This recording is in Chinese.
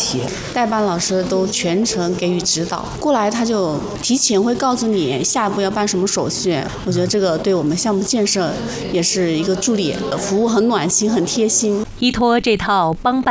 题，代班老师都全程给予指导，过来他就提前会告诉你下一步要办什么手续。我觉得这个对我们项目建设也是一个助力，服务很暖心很贴心。 依托这套帮办